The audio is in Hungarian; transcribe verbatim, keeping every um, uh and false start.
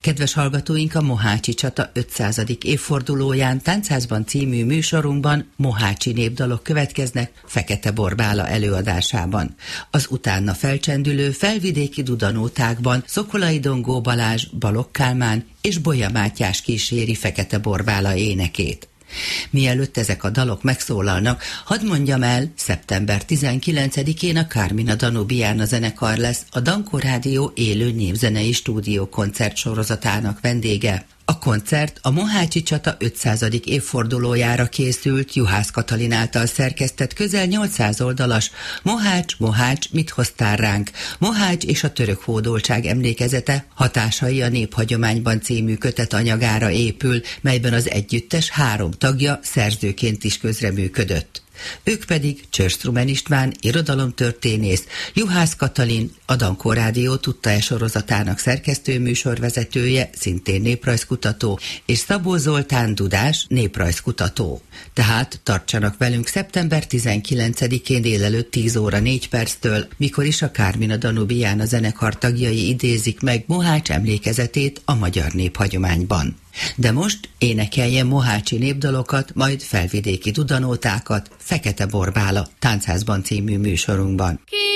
Kedves hallgatóink, a Mohácsi csata ötszázadik évfordulóján Táncházban című műsorunkban mohácsi népdalok következnek Fekete Borbála előadásában. Az utána felcsendülő felvidéki dudanótákban Szokolai Dongó Balázs, Balogh Kálmán és Bolya Mátyás kíséri Fekete Borbála énekét. Mielőtt ezek a dalok megszólalnak, hadd mondjam el, szeptember tizenkilencedikén a Carmina Danubiana zenekar lesz a Dankó Rádió élő népzenei stúdió koncert sorozatának vendége. A koncert a Mohácsi csata ötszázadik évfordulójára készült Juhász Katalin által szerkesztett közel nyolcszáz oldalas Mohács, Mohács, mit hoztál ránk? Mohács és a török hódoltság emlékezete, hatásai a néphagyományban című kötet anyagára épül, melyben az együttes három tagja szerzőként is közreműködött. Ők pedig Csörstrumen István, irodalomtörténész, Juhász Katalin, a Dankó Rádió Tudta-e sorozatának szerkesztő műsorvezetője, szintén néprajzkutató, és Szabó Zoltán Dudás, néprajzkutató. Tehát tartsanak velünk szeptember tizenkilencedikén délelőtt tíz óra négy perctől, mikor is a Carmina Danubiana zenekar tagjai idézik meg Mohács emlékezetét a magyar néphagyományban. De most énekeljen mohácsi népdalokat, majd felvidéki dudanótákat Fekete Borbála Táncházban című műsorunkban.